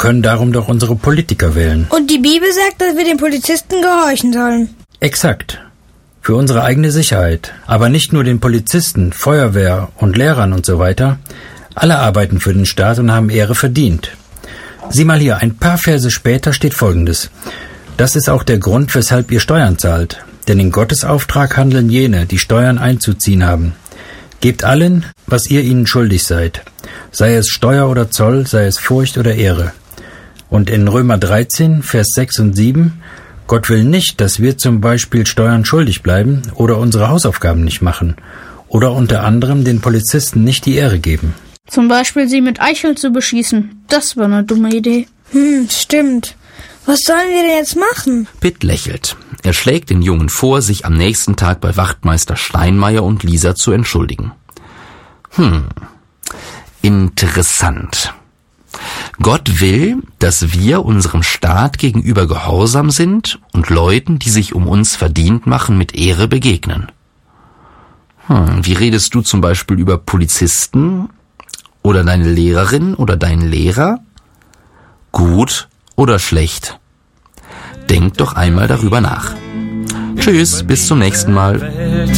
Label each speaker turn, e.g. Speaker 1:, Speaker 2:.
Speaker 1: können darum doch unsere Politiker wählen.
Speaker 2: Und die Bibel sagt, dass wir den Polizisten gehorchen sollen.
Speaker 1: Exakt. Für unsere eigene Sicherheit. Aber nicht nur den Polizisten, Feuerwehr und Lehrern und so weiter. Alle arbeiten für den Staat und haben Ehre verdient. Sieh mal hier, ein paar Verse später steht Folgendes. Das ist auch der Grund, weshalb ihr Steuern zahlt. Denn in Gottes Auftrag handeln jene, die Steuern einzuziehen haben. Gebt allen, was ihr ihnen schuldig seid. Sei es Steuer oder Zoll, sei es Furcht oder Ehre. Und in Römer 13, Vers 6 und 7, Gott will nicht, dass wir zum Beispiel Steuern schuldig bleiben oder unsere Hausaufgaben nicht machen. Oder unter anderem den Polizisten nicht die Ehre geben.
Speaker 3: Zum Beispiel sie mit Eicheln zu beschießen. Das war eine dumme Idee.
Speaker 2: Stimmt. Was sollen wir denn jetzt machen?
Speaker 4: Pitt lächelt. Er schlägt den Jungen vor, sich am nächsten Tag bei Wachtmeister Steinmeier und Lisa zu entschuldigen. Interessant. Gott will, dass wir unserem Staat gegenüber gehorsam sind und Leuten, die sich um uns verdient machen, mit Ehre begegnen. Wie redest du zum Beispiel über Polizisten oder deine Lehrerin oder deinen Lehrer? Gut oder schlecht? Denk doch einmal darüber nach. Tschüss, bis zum nächsten Mal.